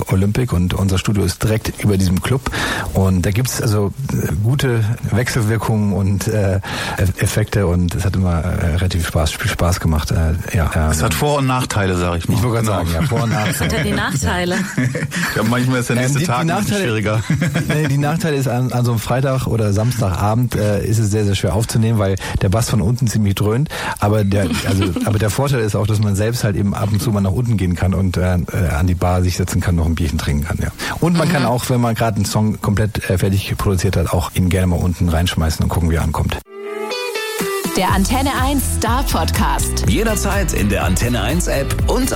Olympic und unser Studio ist direkt über diesem Club und da gibt's also gute Wechselwirkungen und Effekte und es hat immer relativ viel Spaß gemacht. Es hat Vor- und Nachteile, sag ich mal. Ich wollte gerade sagen, ja, Vor- und Nachteile. Was hat denn die Nachteile? Ja, manchmal ist der nächste Tag ein bisschen schwieriger. Die Nachteile ist an so einem Freitag oder Samstagabend ist es sehr, sehr schwer aufzunehmen, weil der Bass von unten ziemlich dröhnt. Aber der Vorteil ist auch, dass man selbst halt eben ab und zu mal nach unten gehen kann und an die Bar sich setzen kann, noch ein Bierchen trinken kann. Ja. Und man kann auch, wenn man gerade einen Song komplett fertig produziert hat, auch ihn gerne mal unten reinschmeißen und gucken, wie er ankommt. Der Antenne 1 Star Podcast. Jederzeit in der Antenne 1 App und